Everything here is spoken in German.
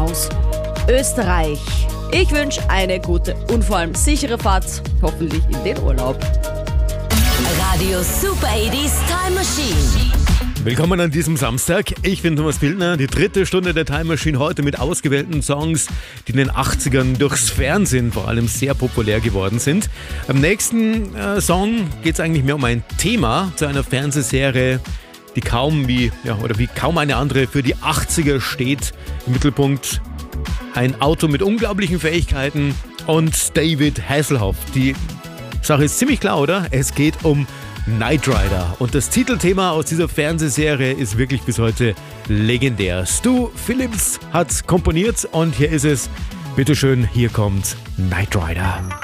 aus Österreich. Ich wünsche eine gute und vor allem sichere Fahrt, hoffentlich in den Urlaub. Radio Super 80s Time Machine. Willkommen an diesem Samstag. Ich bin Thomas Bildner. Die 3. Stunde der Time Machine heute mit ausgewählten Songs, die in den 80ern durchs Fernsehen vor allem sehr populär geworden sind. Am nächsten Song geht es eigentlich mehr um ein Thema zu einer Fernsehserie, die wie kaum eine andere für die 80er steht. Im Mittelpunkt ein Auto mit unglaublichen Fähigkeiten und David Hasselhoff. Die Sache ist ziemlich klar, oder? Es geht um Knight Rider. Und das Titelthema aus dieser Fernsehserie ist wirklich bis heute legendär. Stu Phillips hat komponiert und hier ist es. Bitteschön, hier kommt Knight Rider.